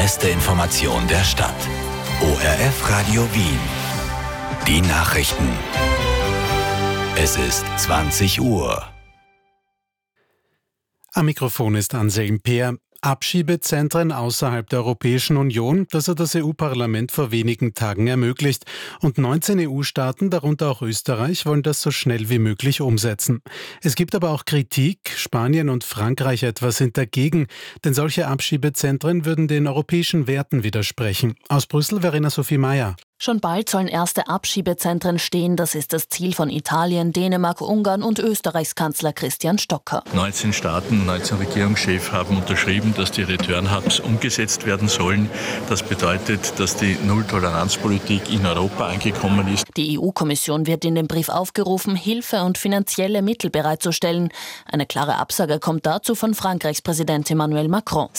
beste Information der Stadt. ORF Radio Wien. Die Nachrichten. Es ist 20 Uhr. Am Mikrofon ist Anselm Peer. Abschiebezentren außerhalb der Europäischen Union, das hat das EU-Parlament vor wenigen Tagen ermöglicht. Und 19 EU-Staaten, darunter auch Österreich, wollen das so schnell wie möglich umsetzen. Es gibt aber auch Kritik. Spanien und Frankreich etwa sind dagegen, denn solche Abschiebezentren würden den europäischen Werten widersprechen. Aus Brüssel, Verena Sophie Mayer. Schon bald sollen erste Abschiebezentren stehen. Das ist das Ziel von Italien, Dänemark, Ungarn und Österreichs Kanzler Christian Stocker. 19 Staaten, 19 Regierungschefs haben unterschrieben, dass die Return-Hubs umgesetzt werden sollen. Das bedeutet, dass die Null-Toleranz-Politik in Europa angekommen ist. Die EU-Kommission wird in dem Brief aufgerufen, Hilfe und finanzielle Mittel bereitzustellen. Eine klare Absage kommt dazu von Frankreichs Präsident Emmanuel Macron.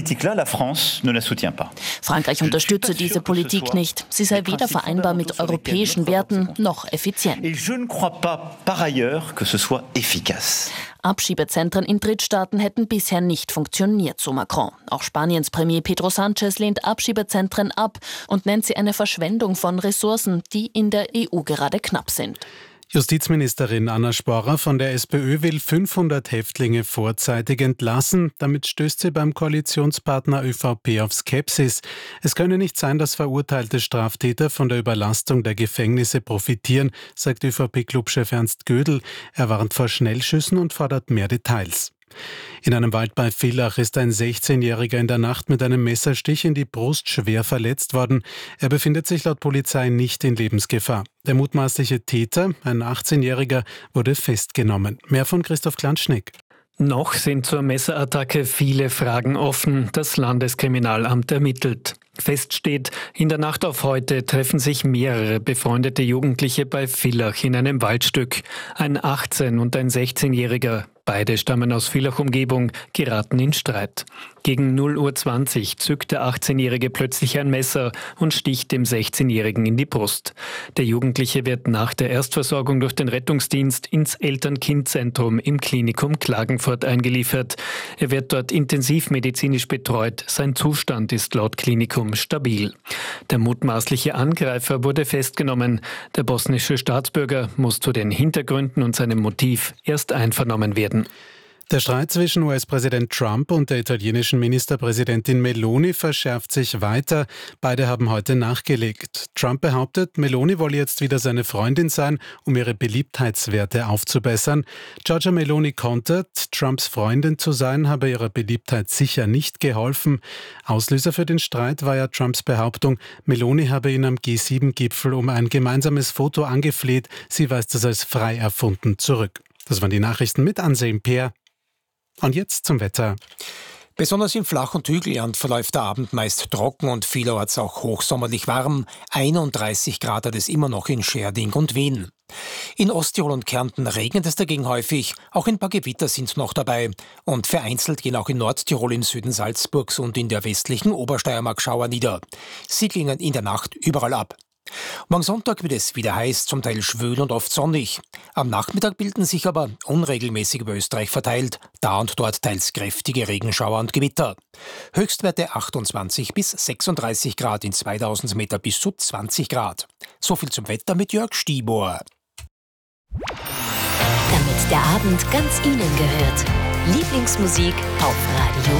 Frankreich unterstütze diese Politik nicht. Sie sei weder vereinbar mit europäischen Werten noch effizient. Abschiebezentren in Drittstaaten hätten bisher nicht funktioniert, so Macron. Auch Spaniens Premier Pedro Sánchez lehnt Abschiebezentren ab und nennt sie eine Verschwendung von Ressourcen, die in der EU gerade knapp sind. Justizministerin Anna Sporrer von der SPÖ will 500 Häftlinge vorzeitig entlassen. Damit stößt sie beim Koalitionspartner ÖVP auf Skepsis. Es könne nicht sein, dass verurteilte Straftäter von der Überlastung der Gefängnisse profitieren, sagt ÖVP-Clubchef Ernst Gödel. Er warnt vor Schnellschüssen und fordert mehr Details. In einem Wald bei Villach ist ein 16-Jähriger in der Nacht mit einem Messerstich in die Brust schwer verletzt worden. Er befindet sich laut Polizei nicht in Lebensgefahr. Der mutmaßliche Täter, ein 18-Jähriger, wurde festgenommen. Mehr von Christoph Klanschnick. Noch sind zur Messerattacke viele Fragen offen. Das Landeskriminalamt ermittelt. Fest steht, in der Nacht auf heute treffen sich mehrere befreundete Jugendliche bei Villach in einem Waldstück. Ein 18- und ein 16-Jähriger. Beide stammen aus Villach-Umgebung, geraten in Streit. Gegen 0:20 Uhr zückt der 18-Jährige plötzlich ein Messer und sticht dem 16-Jährigen in die Brust. Der Jugendliche wird nach der Erstversorgung durch den Rettungsdienst ins Eltern-Kind-Zentrum im Klinikum Klagenfurt eingeliefert. Er wird dort intensivmedizinisch betreut. Sein Zustand ist laut Klinikum stabil. Der mutmaßliche Angreifer wurde festgenommen. Der bosnische Staatsbürger muss zu den Hintergründen und seinem Motiv erst einvernommen werden. Der Streit zwischen US-Präsident Trump und der italienischen Ministerpräsidentin Meloni verschärft sich weiter. Beide haben heute nachgelegt. Trump behauptet, Meloni wolle jetzt wieder seine Freundin sein, um ihre Beliebtheitswerte aufzubessern. Giorgia Meloni kontert, Trumps Freundin zu sein, habe ihrer Beliebtheit sicher nicht geholfen. Auslöser für den Streit war ja Trumps Behauptung, Meloni habe ihn am G7-Gipfel um ein gemeinsames Foto angefleht. Sie weist es als frei erfunden zurück. Das waren die Nachrichten mit Anselm Peer. Und jetzt zum Wetter. Besonders im Flach- und Hügelland verläuft der Abend meist trocken und vielerorts auch hochsommerlich warm. 31 Grad hat es immer noch in Schärding und Wien. In Osttirol und Kärnten regnet es dagegen häufig, auch ein paar Gewitter sind noch dabei. Und vereinzelt gehen auch in Nordtirol, im Süden Salzburgs und in der westlichen Obersteiermark Schauer nieder. Sie klingen in der Nacht überall ab. Morgen Sonntag wird es wieder heiß, zum Teil schwül und oft sonnig. Am Nachmittag bilden sich aber unregelmäßig über Österreich verteilt, da und dort teils kräftige Regenschauer und Gewitter. Höchstwerte 28 bis 36 Grad, in 2000 Meter bis zu 20 Grad. So viel zum Wetter mit Jörg Stibor. Damit der Abend ganz Ihnen gehört. Lieblingsmusik auf Radio